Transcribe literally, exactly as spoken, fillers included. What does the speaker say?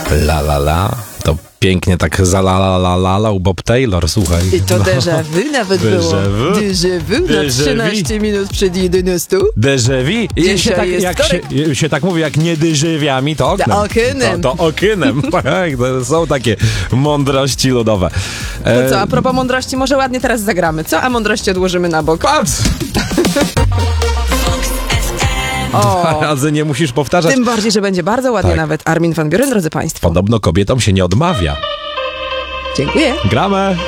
La la la. To pięknie tak za la la la la la u Bob Taylor, słuchaj. I to déjà vu nawet Déjà było. vu. Déjà vu na Déjà trzynaście minut przed jedenastą. Déjà vu. I Dzisiaj się tak, jest jak się, wtorek. się tak mówi, jak nie dyżywiami, to oknem. To oknem. To, to oknem. Tak, to są takie mądrości ludowe. E, To co, a propos mądrości, może ładnie teraz zagramy, co? A mądrości odłożymy na bok. Patrz! Dwa O, razy nie musisz powtarzać. tym bardziej, że będzie bardzo ładnie Tak. nawet. Armin van Buuren, drodzy Państwo. Podobno kobietom się nie odmawia. Dziękuję. Gramy!